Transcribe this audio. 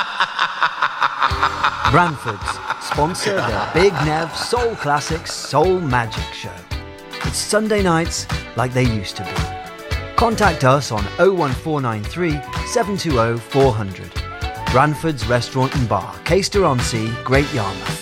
Branford's sponsor the Big Nev Soul Classics Soul Magic Show. It's Sunday nights like they used to be. Contact us on 01493 720 400. Branford's Restaurant and Bar, Caister-on-Sea, Great Yarmouth.